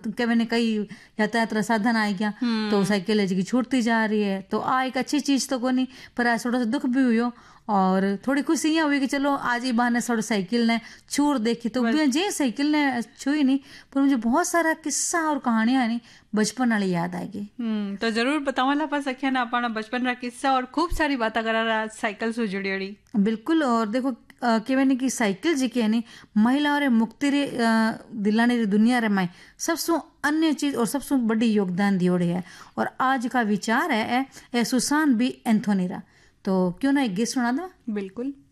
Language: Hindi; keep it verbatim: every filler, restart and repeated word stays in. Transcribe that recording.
के मैंने कई यातायात रा साधन आ गया तो साइकिल है जी छूटती जा रही है। तो आ एक अच्छी चीज तो कोनी, पर आज थोड़ा सा दुख भी हुयो और थोड़ी खुशी ये हुई कि चलो आज ही बहाने थोड़ी साइकिल ने छूर देखी तो जे साइकिल ने छुई नहीं, पर मुझे बहुत सारा किस्सा और कहानियां नहीं बचपन वाली याद आएगी। हम्म तो जरूर बतावला पा सकिया ना अपना बचपन रा किस्सा और खूब सारी बातें करा रहा साइकिल से जुड़ी। बिल्कुल। और देखो केवनी की साइकिल जी के नहीं महिला रे मुक्ति रे दिलाने री दुनिया रे माई सबसे अन्य चीज और सबसे बड़ी योगदान दियोड़े है। और आज का विचार है ए सुसान बी एंथोनी रा। तो क्यों ना एक गीत सुना दो। बिल्कुल।